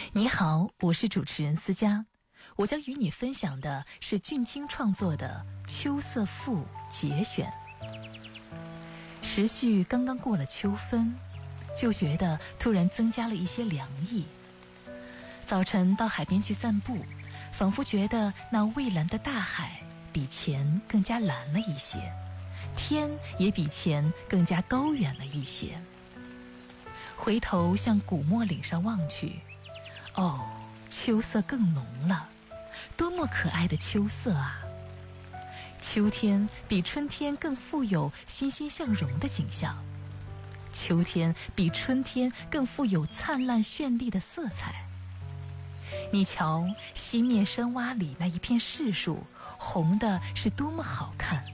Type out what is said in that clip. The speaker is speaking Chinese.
你好，我是主持人思佳，我将与你分享的是俊卿创作的《秋色赋》节选。时序刚刚过了秋分，就觉得突然增加了一些凉意。早晨到海边去散步，仿佛觉得那蔚蓝的大海比前更加蓝了一些，天也比前更加高远了一些。回头向古墨岭上望去，哦，秋色更浓了，多么可爱的秋色啊！秋天比春天更富有欣欣向荣的景象，秋天比春天更富有灿烂绚丽的色彩。你瞧，西面山洼里那一片柿树，红的是多么好看！